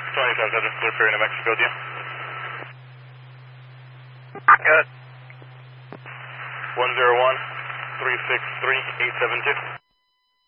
27, clear for New Mexico, do you? Good. 101-363-872.